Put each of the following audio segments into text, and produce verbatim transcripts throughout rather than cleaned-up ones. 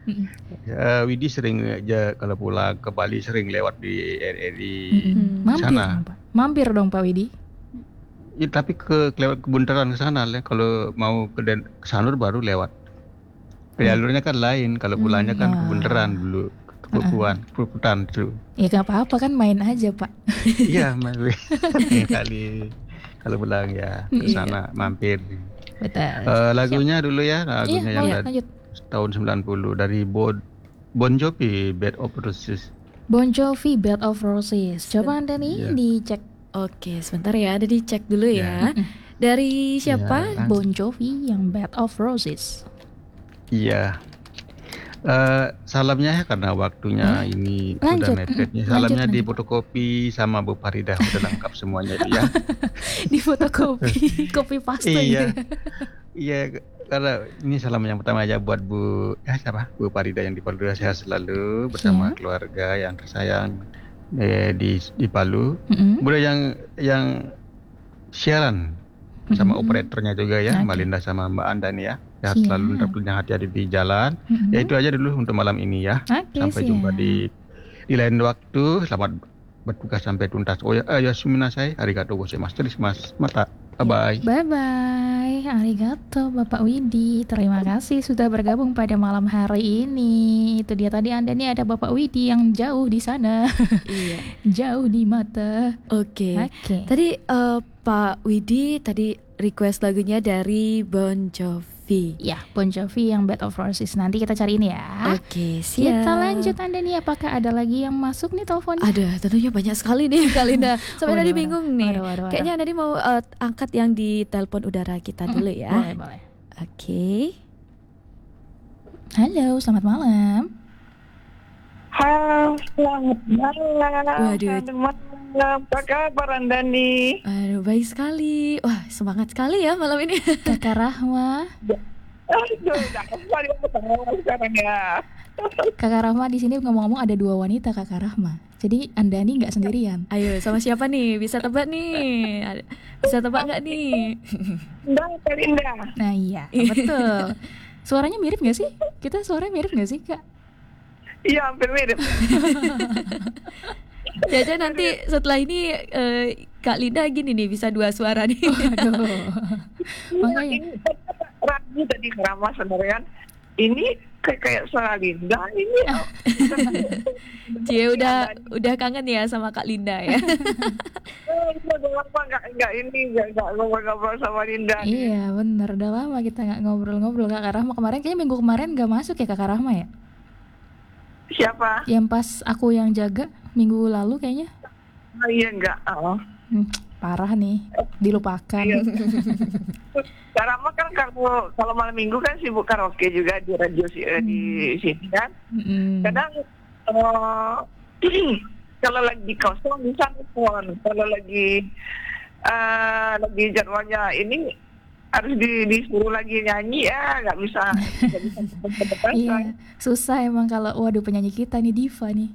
Mm-mm. Uh, Widi sering aja kalau pulang ke Bali sering lewat di di Mm-mm. Mampir sana. dong Pak. Mampir dong Pak Widi. Ya, tapi ke lewat kebunteran ke sana lah. Kalau mau ke, Den, ke Sanur baru lewat. Jalurnya kan lain. Kalau pulangnya kan Ah. kebunteran dulu. Ke Pupuan, Puputan tuh. Ya gak apa-apa kan main aja Pak. Iya, main kali kalau pulang ya ke sana mampir. Betul. Uh, lagunya dulu ya, Iya, lagunya yang boleh, dari lanjut. tahun sembilan puluh dari Bon Bon Jovi, Bed of Roses. Bon Jovi, Bed of Roses. Coba Anda nih Iya. dicek. Oke, sebentar ya, ada dicek dulu ya. Ya. Dari siapa? Ya. Bon Jovi yang Bed of Roses. Iya. Uh, salamnya ya karena waktunya Eh, ini lanjut, sudah mepet. mm, Salamnya lanjut, di lanjut. fotokopi sama Bu Farida udah lengkap semuanya itu ya. Di fotokopi, copy paste gitu. Iya. Iya, karena ini salam yang pertama aja buat Bu ya siapa? Bu Farida yang di Palu sehat selalu bersama Iya. keluarga yang tersayang eh, di di Palu. Mm-mm. Kemudian yang yang siaran sama Mm-mm. operatornya juga ya, Oke. Mbak Linda sama Mbak Andani ya. Sehat Siap. selalu tentunya hati-hati di jalan. Mm-mm. Ya itu aja dulu untuk malam ini ya. Oke, Sampai siap. jumpa di di lain waktu. Selamat bertugas sampai tuntas. Oh ya, eh, yasuminasai, arigatou gozaimasu. Mas mata. Bye bye. Bye-bye, arigato Bapak Widi. Terima kasih sudah bergabung pada malam hari ini. Itu dia tadi Anda nih ada Bapak Widi yang jauh di sana. Iya. Jauh di mata. Oke. Oke. Tadi eh, Pak Widi tadi request lagunya dari Bon Jovi. Ya, Bon Jovi yang Bed of Roses. Nanti kita cari ini ya. Oke, siap. Kita lanjut Anda nih, apakah ada lagi yang masuk nih teleponnya? Ada, tentunya banyak sekali nih Kak Linda. Sampai Waduh, tadi waduh. bingung nih. Waduh, waduh, waduh. Kayaknya tadi mau eh, angkat yang di telepon udara kita dulu ya. Boleh, boleh. Oke. Halo, selamat malam. Halo, selamat malam. Waduh. Selamat malam. Apa kabar Anda nih? Aduh, baik sekali. Wah, semangat sekali ya malam ini. Kakak Rahma. Aduh, udah kembali ketawa sekarang ya. Kakak Rahma di sini ngomong-ngomong ada dua wanita Kakak Rahma. Jadi Anda nih nggak sendirian. Ayo, sama siapa nih? Bisa tebak nih? Ada- Bisa tebak nggak nih? Indah, Linda. Nah iya, betul. Suaranya mirip nggak sih? Kita suaranya mirip nggak sih Kak? Iya, hampir mirip. Jaja nanti setelah ini eh, Kak Linda gini nih, bisa dua suara nih. Aduh. Makanya. Ini ragu tadi ngerama sebenarnya. Ini kayak kayak suara Linda ini. Cie udah udah kangen ya sama Kak Linda ya. Eh, udah lama nggak nggak ini nggak nggak ngobrol-ngobrol sama Linda. Iya bener, udah lama kita nggak ngobrol-ngobrol. Kakak Rahma kemarin kayaknya minggu kemarin nggak masuk ya Kakak Rahma ya? Siapa? Yang pas aku yang jaga minggu lalu kayaknya. Oh, iya nggak. Oh. Hmm, parah nih, dilupakan. Iya. Karama kan kalau kalau malam minggu kan sibuk karaoke juga di radio si- eh, di sini kan. Mm-mm. Kadang eh, kalau lagi kosong bisa telepon. Kalau lagi eh, lagi jadwalnya ini harus di, disuruh lagi nyanyi ya nggak bisa nggak bisa cepet-cepetan. Iya, susah emang kalau waduh penyanyi kita nih diva nih.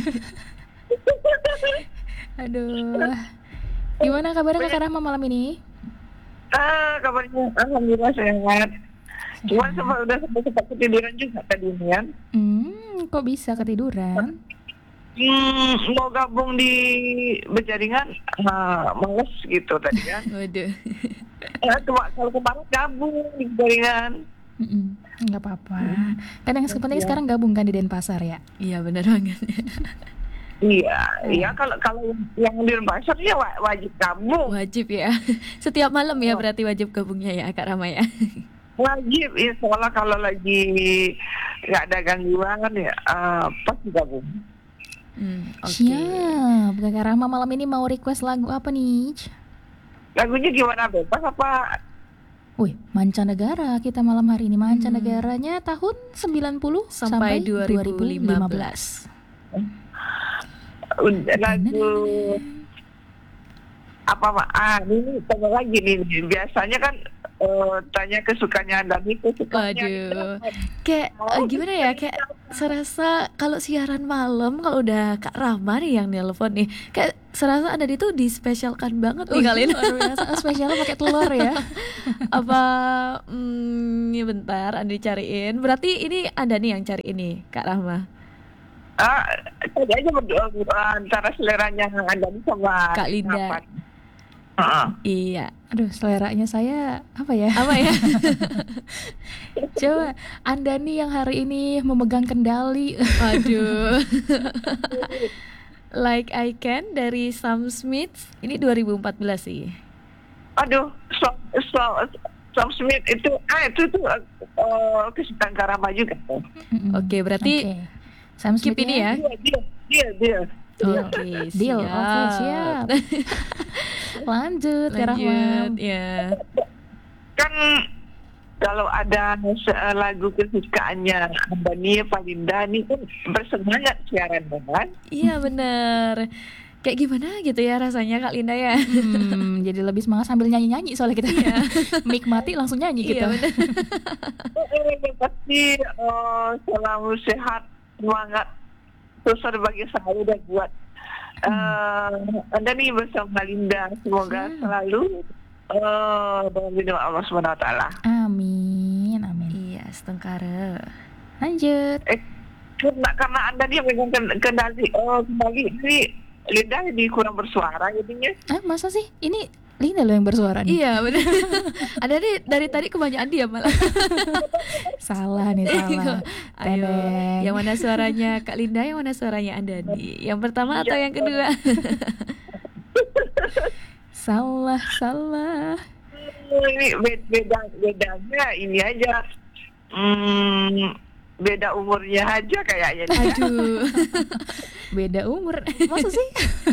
Aduh. Gimana kabarnya Kakak Rahma malam ini? Ah, kabarnya alhamdulillah sehat. Cuma sempat udah sempat sempat ketiduran juga tadi ini kan. Hmm, kok bisa ketiduran? Hmm, mau gabung di berjaringan, ah, males gitu tadi kan. Waduh. Ya, cuma kalau kemarin gabung di jaringan. Mm-mm, nggak apa-apa. Kadang yang penting sekarang gabung kan di Denpasar ya. Iya benar banget. Iya, iya kalau kalau yang di pasar ya wa- wajib gabung. Wajib ya. Setiap malam ya berarti wajib gabungnya ya Kak Rama ya. Wajib, ya soalnya kalau lagi nggak ada gangguan ya ah, pasti gabung. Hmm, oke. Siap. Kakak Rahma malam ini mau request lagu apa nih? Lagunya gimana, bebas apa? Wih, mancanegara kita malam hari ini. Mananegaranya tahun sembilan puluh Sampai sampai, dua ribu lima belas. Udah lagu apa Pak? Ah, ini tanya lagi nih. Biasanya kan eh, tanya kesukaannya Anda nih, kesukaannya Waduh. Kayak eh, gimana ya? Kayak serasa kalau siaran malam kalau udah Kak Rahma nih yang nelpon nih, kayak serasa Anda itu dispesialkan banget nih kali ini. Luar biasa, spesialnya pakai telur ya. Apa hmm, ya bentar Anda dicariin. Berarti ini Anda nih yang cari ini Kak Rahma. Ah, tadi aja berdoa uh, antara seleranya Andani sama Kak Linda. Rahman. Heeh. Iya. Aduh, seleranya saya apa ya? Apa ya? Coba Anda nih yang hari ini memegang kendali. Aduh. Like I Can dari Sam Smith. Ini dua ribu empat belas sih. Aduh, Sam, Sam, Sam Smith itu ah itu tuh uh, kesukaan Karama juga. Mm-mm. Oke, berarti Oke. Sam skip Smith ini ya. Dia dia dia dia. Oke, Deal. siap. Oke, siap. Lanjut, Kak Rahma. Lanjut, ya. Kan kalau ada se- lagu kesukaannya Andani Palinda ini kan bersemangat siaran kan. Iya bener. Kayak gimana gitu ya rasanya Kak Linda ya. Hmm, jadi lebih semangat sambil nyanyi-nyanyi soalnya kita. Mic mati langsung nyanyi gitu. Iya bener. Eh, yang pasti eh, selalu sehat, semangat, sukses bagi selalu dan buat uh, Anda nih bersama Linda. Semoga Siap. selalu uh, dalam lindungan Allah subhanahu wa taala. Amin, amin. Iya, setengkara. Lanjut. Eh, karena, karena Anda nih yang megang ken- kendali, oh, kembali ini Linda jadi kurang bersuara jadinya. Ah, masa sih? Ini Linda loh yang bersuara nih. Iya bener. Ada nih dari tadi kebanyakan dia malah. Salah nih, salah. Ayo, Teneng. yang mana suaranya Kak Linda, yang mana suaranya Andani? Yang pertama atau yang kedua? Salah, salah. Ini be- beda bedanya ini aja. Hmm, beda umurnya aja kayaknya. Aduh. Beda umur. Masa sih?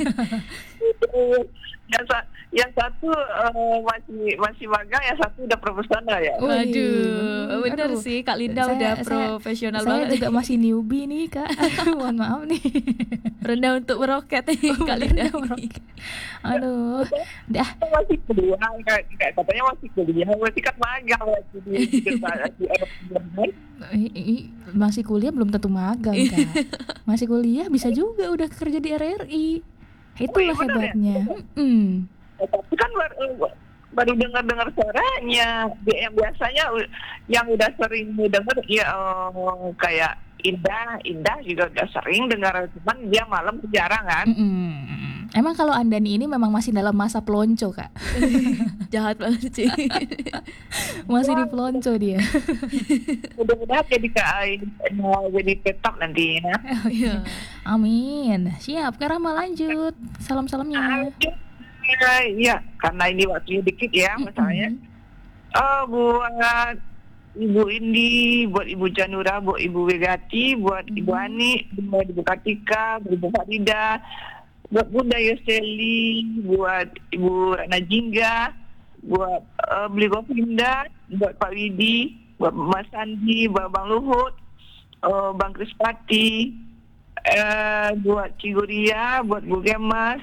yang, sa- yang satu eh, masih masih magang, yang satu udah profesional ya. Waduh, bener Aduh. sih Kak Linda Saya- udah saya- profesional Saya banget. juga masih newbie nih, Kak. Mohon maaf nih. Rendah untuk meroket nih Kak Linda. Rendah meroket. Aduh. Dah. Kan masih kuliah, kayak kayak katanya masih kuliah, masih kan magang lagi di di di di- I- i- masih kuliah belum tentu magang, Kak. Masih kuliah bisa juga udah kerja di R R I. Itulah Oh, iya, benar ya? hebatnya. Mm. tapi kan baru, baru dengar-dengar suaranya. Dia yang biasanya u- yang udah sering dengar ya oh, kayak Indah, Indah juga udah sering dengar, cuman dia malam jarang kan. Mm-mm. Emang kalau Andani ini memang masih dalam masa pelonco, Kak. Jahat banget sih. Masih di pelonco dia. Mudah-mudahan jadi kayak mau jadi tetap nanti ya. Iya. Amin. Siap, Kak Rama lanjut. Salam-salamnya. Iya, karena ini waktunya dikit ya, misalnya. Mm-mm. Oh, buat Ibu Indi, buat Ibu Janura, buat Ibu Wegati, buat Ibu Ani, buat Ibu Kartika, buat Ibu Farida, buat Bunda Yoseli, buat Ibu Rana Jingga, buat uh, Beli Govinda, buat Pak Widi, buat Mas Sandi, buat Bang Luhut, uh, Bang Krispati, uh, buat Ciguria, buat Bu Gemas,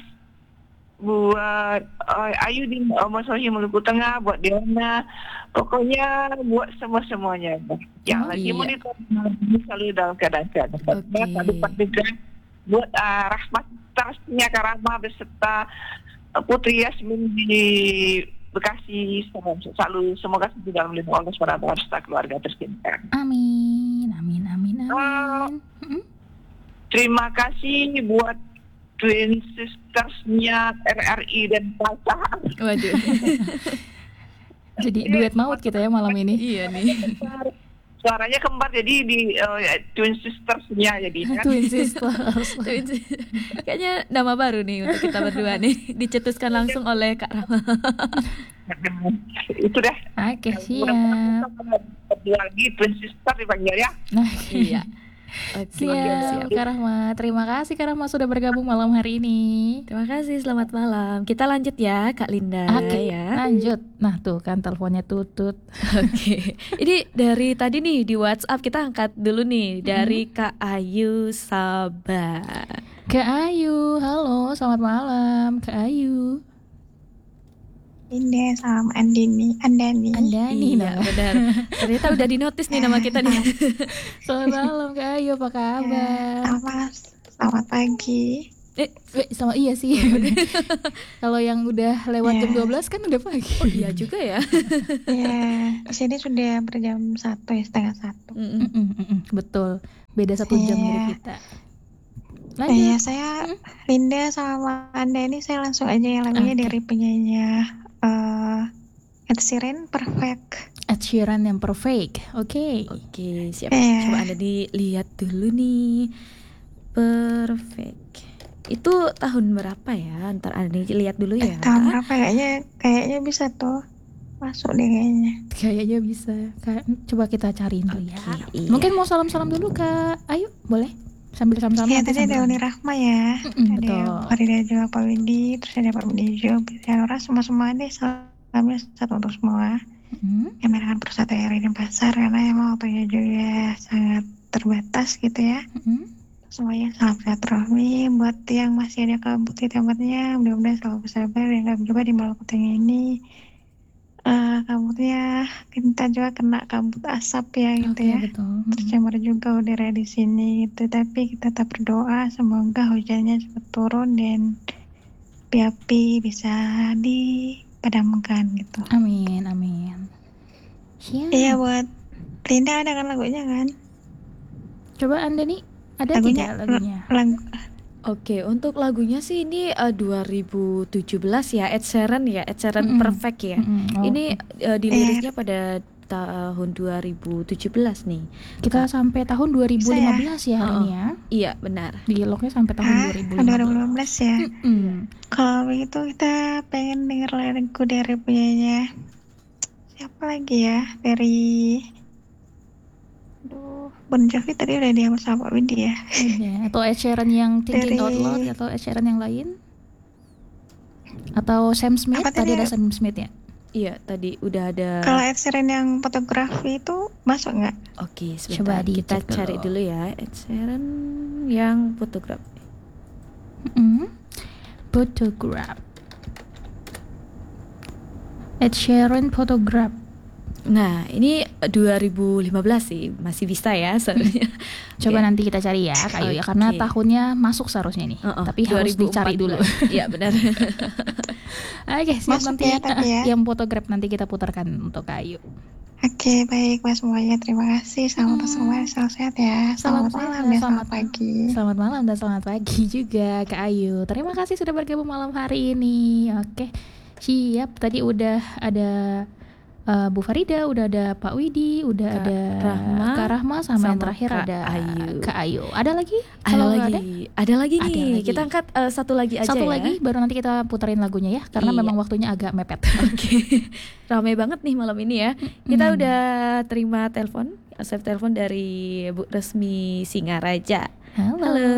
buat uh, Ayu di uh, Mas Sohi Maluku Tengah, buat Diana, pokoknya buat semua-semuanya yang Oh, lagi iya. monitor selalu dalam keadaan sehat. Oke. Selalu pastikan buat uh, rahmat terusnya Karama beserta uh, Putri Yasmin di Bekasi, selalu semoga selalu dalam lindungan Allah subhanahu wa taala serta keluarga tercinta. Amin. Amin, amin, Oh. amin. Mm-mm. Terima kasih buat Twin Sisters-nya R R I dan Plaza. Waduh. Jadi duet maut kita ya malam ini. Iya nih. Suaranya kembar jadi di uh, Twin Sisters-nya jadi kan. Twin sisters. Kayaknya nama baru nih untuk kita berdua nih. Dicetuskan langsung oleh Kak Rama. Itu dah. Oke, siap. Berdua lagi Twin Sister dipanggil ya. Nah, Iya. Oke, siap, Kak Rahma. Terima kasih Kak Rahma sudah bergabung malam hari ini. Terima kasih, selamat malam. Kita lanjut ya, Kak Linda Oke, ya. lanjut. Nah, tuh kan teleponnya tutut. Oke. Ini dari tadi nih di WhatsApp kita angkat dulu nih dari Kak Ayu Sabah. Kak Ayu, halo, selamat malam, Kak Ayu. Linda sama Andini, Andani. Andani Iya nah. benar. Ternyata udah dinotis nih nama kita nih. Selamat malam Kak Ayu, apa kabar? Selamat, selamat pagi. Eh, Eh, sama iya sih. Kalau yang udah lewat jam Ya. dua belas kan udah pagi. oh iya juga ya. Ya, di sini sudah berjam satu ya, setengah satu. Mm-mm. Mm-mm, mm-mm, betul. Beda satu jam Iya. dari kita. Nah, Lanjut. ya, saya Linda sama Andani, saya langsung aja ya lagunya Oke. dari penyanyi uh, Ed Sheeran, Perfect. Ed Sheeran yang perfect. Oke. Oke, siap. Iya. Coba Anda dilihat dulu nih. Perfect. Itu tahun berapa ya? Ntar Anda lihat dulu Eh, ya. tahun berapa kayaknya? Kayaknya bisa tuh masuk deh kayaknya. Kayaknya bisa. Kak, coba kita cariin dulu ya. Oke, iya. Mungkin mau salam-salam dulu Kak Ayu, boleh? Sambil sama-sama. Ya, nanti tadi ada sambil- Uni Rahma ya. Mm-mm, Ada betul. Farida juga, Pak Windy, terus ada Pak Bunijo, Pianora, semua-semua deh. Salamnya satu untuk semua. Mm. Yang merahkan persatu R I dan pasar, karena emang waktunya juga sangat terbatas gitu ya. Mm-mm. Semuanya salam silaturahmi buat yang masih ada kabut di tempatnya, mudah-mudahan selalu bersabar dan kami juga di malam petang ini eh kabutnya kita juga kena kabut asap ya gitu Oke, ya, betul. Mm-mm. tercemar juga udara di sini gitu, tapi kita tetap berdoa semoga hujannya cepat turun dan api-api bisa dipadamkan gitu. Amin, amin. Siap. Iya, buat Linda ada kan lagunya kan? Coba Anda nih ada Lagunya- tidak lagunya? Lagu Oke, untuk lagunya sih ini eh, dua ribu tujuh belas ya, Ed Sheeran ya, Ed Sheeran Mm-mm. Perfect ya. Mm-mm. Oh, Ini eh, dilirisnya pada tahun dua ribu tujuh belas nih. kita sampai tahun dua ribu lima belas ya hari Oh, ini ya. Iya, benar. Di lognya sampai tahun ah, dua ribu dua ribu lima lima belas. belas ya. Mm-mm. Kalau begitu kita pengen denger lagu dari punyanya siapa lagi ya? Dari Aduh, Bon Jovi tadi udah diambil sama Pak Windy ya. Udah. Atau Ed Sheeran yang Thinking Dari- Out Loud atau Ed Sheeran yang lain? Atau Sam Smith? Apa Tadi tadi ada ya? Sam Smith ya? Iya, tadi udah ada. Kalau Ed Sheeran yang fotografi itu masuk nggak? Oke, Coba sebentar kita dicek cari dulu. dulu ya, Ed Sheeran yang fotografi. Mm-mm. Photograph. Ed Sheeran Photograph. Nah, ini dua ribu lima belas sih, masih bisa ya seharusnya. Coba Oke. nanti kita cari ya Kak Ayu ya, karena Oke. tahunnya masuk seharusnya nih. Uh-uh, Tapi harus dua ribu empat dicari dulu. belas. Iya, benar. Oke, siap Masuk nanti ya, tapi ya. yang photograph nanti kita putarkan untuk Kak Ayu. Oke, baik Mas semuanya. Terima kasih. Selamat Hmm. semua, selamat sehat ya. Selamat Selamat, malam sehat, dan selamat selamat pagi. Selamat malam dan selamat pagi juga Kak Ayu. Terima kasih sudah bergabung malam hari ini. Oke, siap. Tadi udah ada uh, Bu Farida, udah ada Pak Widi, udah Kak ada Rahma, Kak Rahma, sama, yang sama terakhir Kak ada Ayu. Kak Ayu. Ada lagi? Ada Kalau nggak lagi, ada lagi Ada nih. lagi. Kita angkat eh, satu lagi aja Satu ya. lagi, baru nanti kita puterin lagunya ya, karena Iya. memang waktunya agak mepet. Oke, ramai banget nih malam ini ya. Kita Mm. udah terima telepon, save telepon dari Bu Resmi Singaraja. Halo. Halo.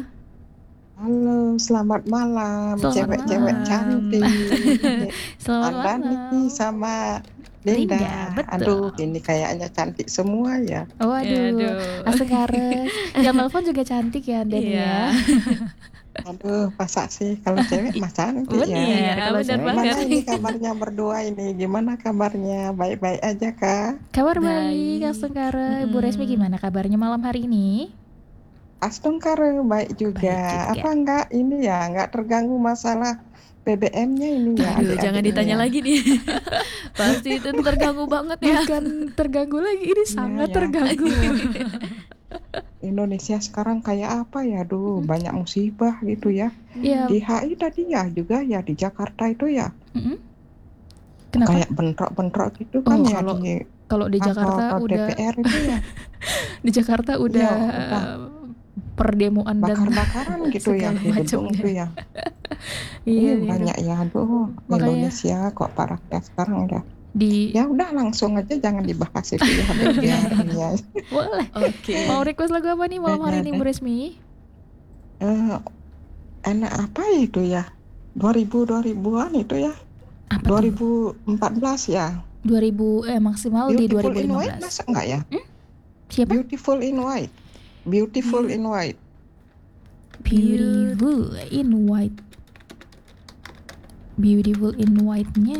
Halo, selamat malam, Selamat cewek-cewek malam. cantik. Selamat Andani malam. sama Linda. Linda, betul. Aduh, ini kayaknya cantik semua ya. Waduh, Aduh. Asengkares. Yang telepon juga cantik ya, Dan Iya. ya. Aduh, masa sih kalau cewek mah cantik Bener, ya. Iya, kalau benar cewek. banget. Gimana ini kabarnya berdua ini? Gimana kabarnya? Baik-baik aja kah? Kabar Baik. baik, Asengkare. Bu Mm-mm. Resmi gimana kabarnya malam hari ini? Astung kare, baik juga. Baik juga. Apa enggak ini ya? Enggak terganggu masalah B B M-nya ini ya? Aduh, adik-adiknya jangan ditanya ya? lagi nih. Pasti itu terganggu banget ya. Bukan terganggu lagi, ini sangat ya. terganggu. Indonesia sekarang kayak apa ya? Duh, banyak musibah gitu ya. Iya. Di H I tadi ya juga ya di Jakarta itu ya Mm-mm. Kenapa? kayak bentrok-bentrok gitu kan Oh, ya kalau di Kalau di Jakarta kantor udah D P R itu ya di Jakarta udah Iya, udah. eh, perdemuan dan bakar-bakaran gitu ya segala di gedung macamnya. itu ya. iya, Iya, iya. banyak ya. Aduh, Makanya- Indonesia kok parah ya sekarang ya. Di Ya udah langsung aja jangan dibahas itu ya. biarin ya. boleh. Oke. Mau request lagu apa nih malam hari ini Bu Resmi? Eh, enak apa itu ya? dua ribu dua ribuan itu ya. Apa tuh? dua ribu empat belas ya. dua ribu eh maksimal di Beautiful in White dua ribu lima belas. masa enggak ya? Siapa? Beautiful in White. Beautiful in White. Beautiful in White. Beautiful in White-nya.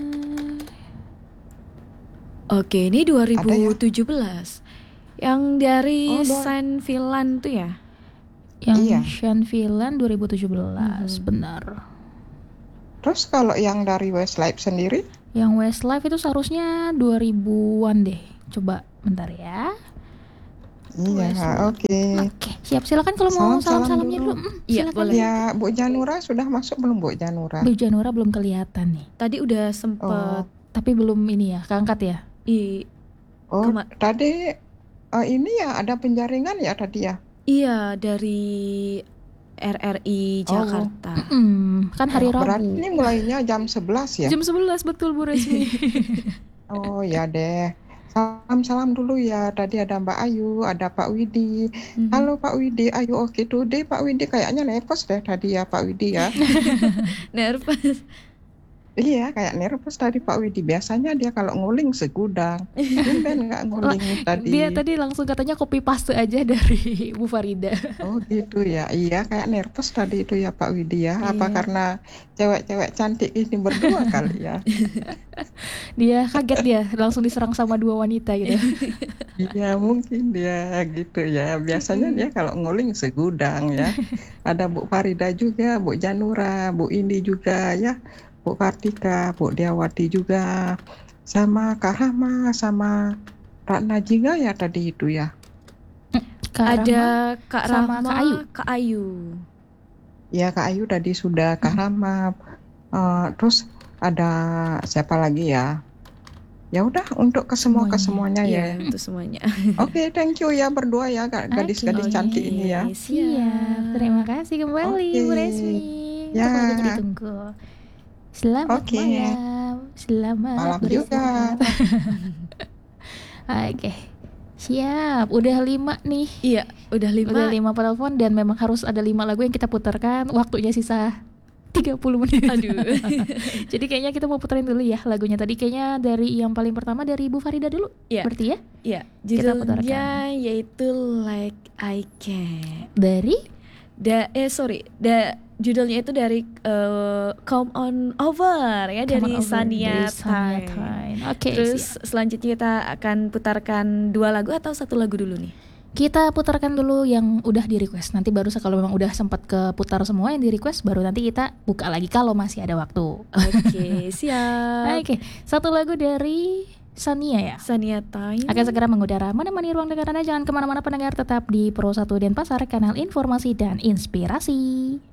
Oke, ini dua ribu tujuh belas. Yang dari Oh, dua- Saint Villan tuh ya? Yang Iya. Sean Villan dua ribu tujuh belas, benar. Terus kalau yang dari Westlife sendiri? Yang Westlife itu seharusnya dua ribuan deh. Coba bentar ya. Iya, Westlife. oke. Oke, siap, silakan kalau mau Salam-salam salam-salamnya dulu. dulu. Mm, Iya, silakan. boleh. Ya, Bu Janura sudah masuk belum Bu Janura? Bu Janura belum kelihatan nih. Tadi udah sempet Oh, Tapi belum ini ya, keangkat ya. i- oh Kema- tadi eh, ini ya ada penjaringan ya tadi ya? iya dari R R I Oh. Jakarta. Hmm, kan hari Oh, berarti Rabu. ini mulainya jam sebelas ya? Jam sebelas betul Bu Resmi. Oh ya deh. Salam-salam dulu ya. Tadi ada Mbak Ayu, ada Pak Widi. Mhm. Halo Pak Widi, Ayu oke today Pak Widi kayaknya nervous deh tadi ya Pak Widi ya. Nervous. Iya kayak nervous tadi Pak Widi. Biasanya dia kalau nguling segudang. Tumben nggak nguling tadi. Dia tadi langsung katanya copy paste aja dari Bu Farida. Oh gitu ya. Iya kayak nervous tadi itu ya Pak Widi ya. Apa Iya. karena cewek-cewek cantik ini berdua kali ya? Dia kaget dia, langsung diserang sama dua wanita gitu. Iya mungkin dia gitu ya. Biasanya dia kalau nguling segudang ya. Ada Bu Farida juga, Bu Janura, Bu Indi juga ya, Bu Kartika, Bu Diawati juga, sama Kak Rahma, sama Ratna juga ya tadi itu ya. Kak Ada Kak sama Rahma, Kak Ayu. Kak Ayu. Ya Kak Ayu tadi sudah, Kak Rahma. Eh, terus ada siapa lagi ya? Ya udah untuk ke semua ke semuanya ya. Iya, untuk semuanya. Oke, thank you ya berdua ya Kak- gadis-gadis Oke. cantik ini ya. Siap, terima kasih kembali Oke. Bu Resmi. Ya. Tunggu lagunya ditunggu. Selamat Oke. malam, selamat Malam juga. beristirahat. Oke, siap. Udah lima nih. Iya, udah lima. Udah lima penelpon dan memang harus ada lima lagu yang kita putarkan. Waktunya sisa tiga puluh menit. Aduh. Jadi kayaknya kita mau puterin dulu ya lagunya. Tadi kayaknya dari yang paling pertama dari Bu Farida dulu. Iya. Berarti ya? Iya, Kita judulnya yaitu Like I Can. Dari Da eh sorry, da judulnya itu dari eh, Come On Over ya, Come dari On Over, Sania dari Sania Twain. Twain. Oke, Terus selanjutnya kita akan putarkan dua lagu atau satu lagu dulu nih? kita putarkan dulu yang udah di request. Nanti baru kalau memang udah sempat keputar semua yang di request, baru nanti kita buka lagi kalau masih ada waktu. Oke, siap. Oke, satu lagu dari Sania ya. Sania Twain. Akan segera mengudara menemani ruang dengar Anda. Jangan kemana-mana pendengar, tetap di Pro satu Denpasar, kanal informasi dan inspirasi.